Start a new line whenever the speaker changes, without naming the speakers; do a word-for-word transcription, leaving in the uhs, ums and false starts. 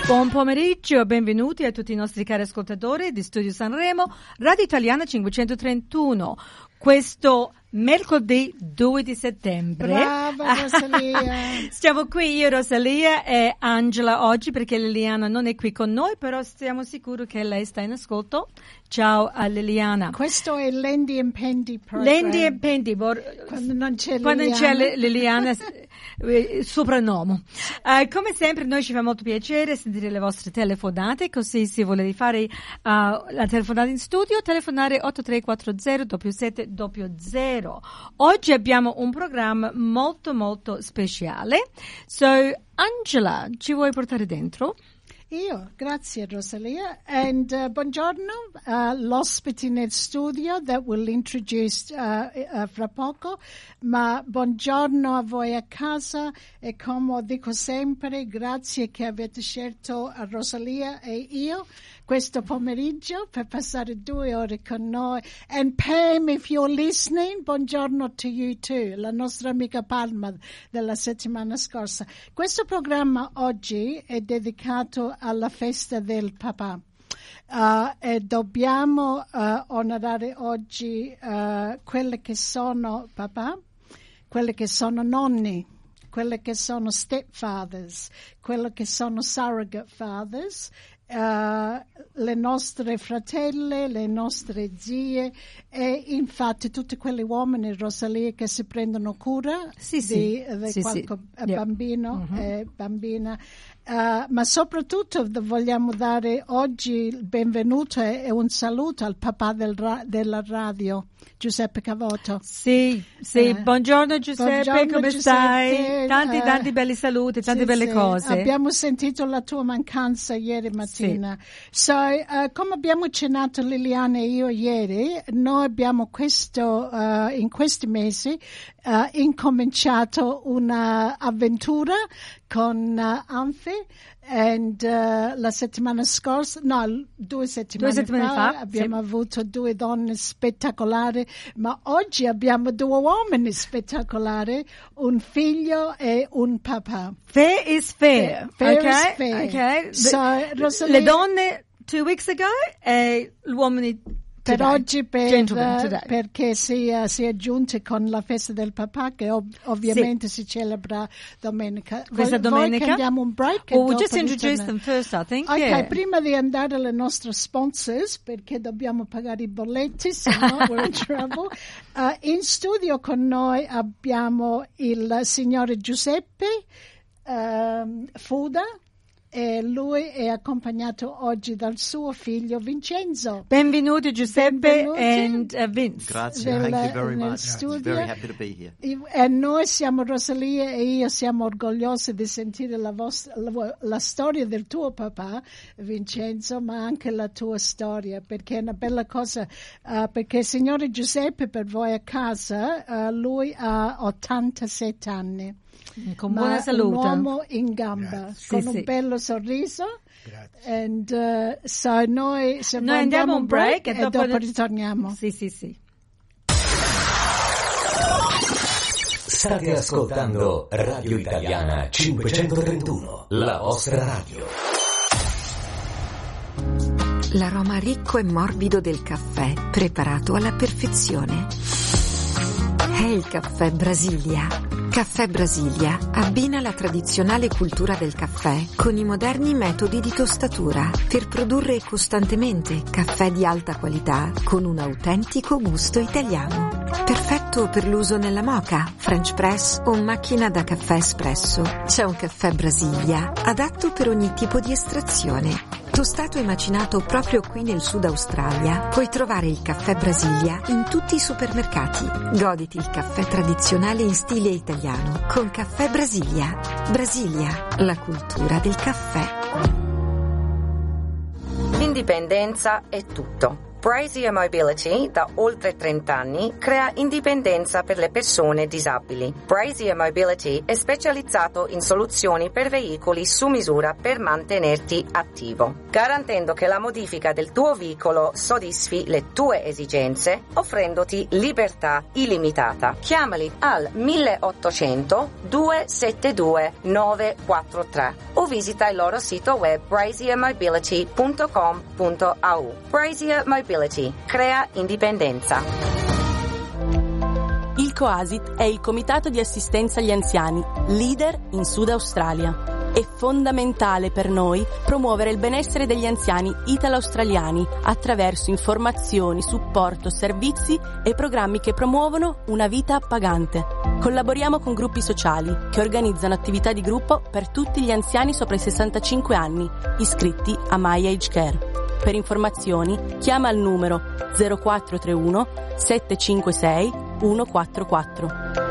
Buon pomeriggio, benvenuti a tutti i nostri cari ascoltatori di Studio Sanremo, Radio Italiana cinquecentotrentuno. Questo mercoledì due di settembre.
Brava Rosalia.
Stiamo qui io, Rosalia e Angela oggi perché Liliana non è qui con noi, però siamo sicuri che lei sta in ascolto. Ciao a Liliana.
Questo è l'Andy and Pendy program.
L'Andy and Pendy, vor-
quando non c'è
quando
Liliana.
c'è Liliana eh, soprannome. Uh, come sempre noi ci fa molto piacere sentire le vostre telefonate, così se volete fare uh, la telefonata in studio, telefonare otto tre quattro zero sette sette zero. Oggi abbiamo un programma molto molto speciale. So Angela, ci vuoi portare dentro?
Io, grazie Rosalia, and uh, buongiorno, uh, l'ospite nel studio that we'll introduce uh, uh, fra poco, ma buongiorno a voi a casa e come dico sempre, grazie che avete scelto a Rosalia e io questo pomeriggio per passare due ore con noi. And Pam, if you're listening, buongiorno to you too, la nostra amica Palma della settimana scorsa. Questo programma oggi è dedicato alla festa del papà. Uh, e dobbiamo uh, onorare oggi uh, quelle che sono papà, quelle che sono nonni, quelle che sono stepfathers, quelle che sono surrogate fathers, Uh, le nostre fratelle, le nostre zie e infatti tutti quegli uomini, Rosalia, che si prendono cura
sì,
di,
sì.
di
sì,
qualche
sì.
bambino
yeah.
e bambina. Uh, ma soprattutto vogliamo dare oggi il benvenuto e, e un saluto al papà del ra- della radio, Giuseppe Cavoto.
Sì, sì.
Eh,
buongiorno Giuseppe,
buongiorno,
come
Giuseppe,
stai? Tanti,
eh,
tanti belli saluti, tante
sì,
belle
sì.
cose.
Abbiamo sentito la tua mancanza ieri mattina.
Sì.
So, uh, come abbiamo accennato Liliana e io ieri, noi abbiamo questo, uh, in questi mesi, uh, incominciato un'avventura con uh, Anfi. And uh, la settimana scorsa, no, due settimane,
due settimane fa,
fa, abbiamo
sì.
avuto due donne spettacolari, ma oggi abbiamo due uomini spettacolari, un figlio e un papà.
Fair is fair.
Fair
okay?
is fair.
Okay.
So,
The,
Rosalia,
le donne two weeks ago e gli uomini
per
today.
oggi per,
Gentlemen today.
perché si, uh, si è giunti con la festa del papà che ov- ovviamente sì. si celebra domenica.
Questa
Voi,
domenica.
Voi andiamo un break.
Well, we'll
dopo
just introduce
ritorniamo.
them first, I think.
Ok,
yeah.
prima di andare alle nostre sponsors, perché dobbiamo pagare i bolletti, se no we're in trouble. Uh, in studio con noi abbiamo il signore Giuseppe um, Fuda. E lui è accompagnato oggi dal suo figlio Vincenzo.
Benvenuti Giuseppe
Benvenuti.
and uh, Vince.
Grazie,
Del,
thank you very
nel
much.
studio.
Very happy to be here.
E noi siamo, Rosalia e io siamo orgogliosi di sentire la, vostra, la, la storia del tuo papà, Vincenzo, ma anche la tua storia, perché è una bella cosa, uh, perché il signore Giuseppe, per voi a casa, uh, lui ha ottantasette anni.
Con
ma
buona salute.
Un uomo in gamba,
Grazie.
con
Sì,
un
sì.
bello sorriso.
Grazie.
And, uh, so noi, se
Noi andiamo
un
un break,
e
e
dopo,
dopo
ritorniamo.
Sì, sì, sì.
State ascoltando Radio Italiana cinquecentotrentuno, la vostra radio.
L'aroma ricco e morbido del caffè, preparato alla perfezione. È il caffè Brasilia. Caffè Brasilia abbina la tradizionale cultura del caffè con i moderni metodi di tostatura per produrre costantemente caffè di alta qualità con un autentico gusto italiano. Perfetto per l'uso nella moka, French press o macchina da caffè espresso. C'è un caffè Brasilia adatto per ogni tipo di estrazione. Tostato e macinato proprio qui nel Sud Australia, puoi trovare il caffè Brasilia in tutti i supermercati. Goditi il caffè tradizionale in stile italiano con Caffè Brasilia. Brasilia, la cultura del caffè.
Indipendenza è tutto. Brazier Mobility, da oltre trenta anni, crea indipendenza per le persone disabili. Brazier Mobility è specializzato in soluzioni per veicoli su misura per mantenerti attivo. garantendo che la modifica del tuo veicolo soddisfi le tue esigenze, offrendoti libertà illimitata. Chiamali al milleottocento duecentosettantadue novecentoquarantatré o visita il loro sito web brazier mobility punto com punto a u. Brazier Mobility crea indipendenza.
Il COASIT è il Comitato di Assistenza agli Anziani, leader in Sud Australia. È fondamentale per noi promuovere il benessere degli anziani italo-australiani attraverso informazioni, supporto, servizi e programmi che promuovono una vita appagante. Collaboriamo con gruppi sociali che organizzano attività di gruppo per tutti gli anziani sopra i sessantacinque anni, iscritti a My Age Care. Per informazioni chiama al numero zero quattro tre uno sette cinque sei uno quattro quattro.